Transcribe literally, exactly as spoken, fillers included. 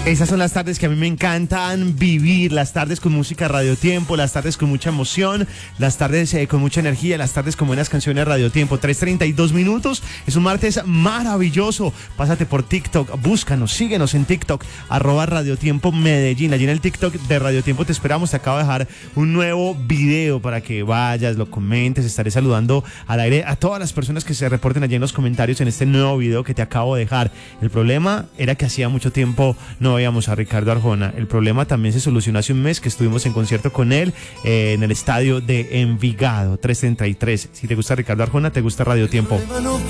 Esas son las tardes que a mí me encantan vivir, las tardes con música Radio Tiempo, las tardes con mucha emoción, las tardes eh, con mucha energía, las tardes con buenas canciones Radio Tiempo. tres treinta y dos minutos, es un martes maravilloso. Pásate por TikTok, búscanos, síguenos en TikTok, arroba Radio Tiempo Medellín. Allí en el TikTok de Radio Tiempo te esperamos. Te acabo de dejar un nuevo video para que vayas, lo comentes. Estaré saludando al aire a todas las personas que se reporten allí en los comentarios en este nuevo video que te acabo de dejar. El problema era que hacía mucho tiempo no veíamos a Ricardo Arjona. El problema también se solucionó hace un mes que estuvimos en concierto con él eh, en el estadio de Envigado. tres treinta y tres. Si te gusta Ricardo Arjona, te gusta Radio Tiempo.